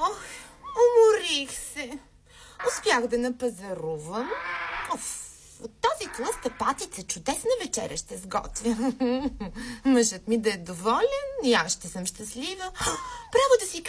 Ох, уморих се. Успях да напазарувам. От тази тлъста патица чудесна вечеря ще сготвя. Мъжът ми да е доволен и аз ще съм щастлива. Право да си